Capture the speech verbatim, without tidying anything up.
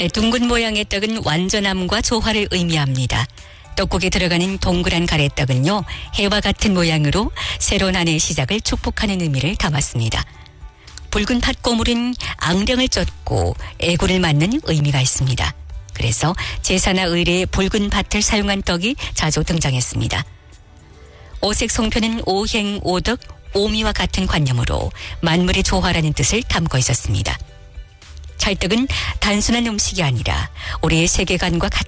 네, 둥근 모양의 떡은 완전함과 조화를 의미합니다. 떡국에 들어가는 동그란 가래떡은요, 해와 같은 모양으로 새로운 한 해의 시작을 축복하는 의미를 담았습니다. 붉은 팥고물은 앙령을 쫓고 애구를 맞는 의미가 있습니다. 그래서 제사나 의례에 붉은 팥을 사용한 떡이 자주 등장했습니다. 오색 송편은 오행, 오덕, 오미와 같은 관념으로 만물의 조화라는 뜻을 담고 있었습니다. 찰떡은 단순한 음식이 아니라 우리의 세계관과 같은